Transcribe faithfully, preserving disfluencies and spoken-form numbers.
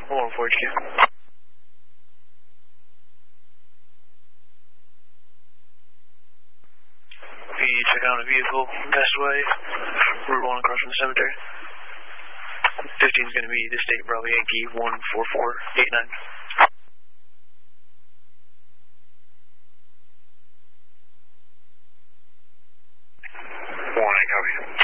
one four H Q. P, check out a vehicle, Westway, Route one across from the cemetery. fifteen is going to be the state Bravo Yankee one four four eight nine. Warning, copy.